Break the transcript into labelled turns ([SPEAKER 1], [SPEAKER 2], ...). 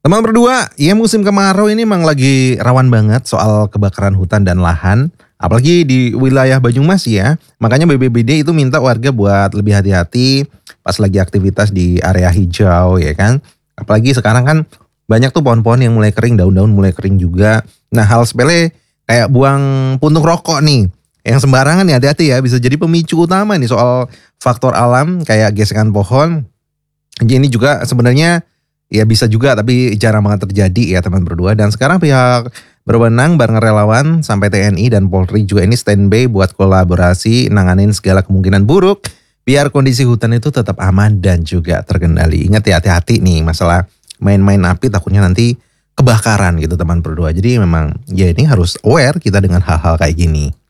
[SPEAKER 1] Teman berdua, ya musim kemarau ini emang lagi rawan banget soal kebakaran hutan dan lahan. Apalagi di wilayah Banyumas ya. Makanya BPBD itu minta warga buat lebih hati-hati pas lagi aktivitas di area hijau ya kan. Apalagi sekarang kan banyak tuh pohon-pohon yang mulai kering, daun-daun mulai kering juga. Nah hal sepele kayak buang puntung rokok nih. Yang sembarangan ya hati-hati ya, bisa jadi pemicu utama nih soal faktor alam kayak gesekan pohon. Ini juga sebenarnya ya bisa juga tapi jarang banget terjadi ya teman berdua. Dan sekarang pihak berwenang bareng relawan sampai TNI dan Polri juga ini standby buat kolaborasi nanganin segala kemungkinan buruk biar kondisi hutan itu tetap aman dan juga terkendali. Ingat ya hati-hati nih masalah main-main api takutnya nanti kebakaran gitu teman berdua. Jadi memang ya ini harus aware kita dengan hal-hal kayak gini.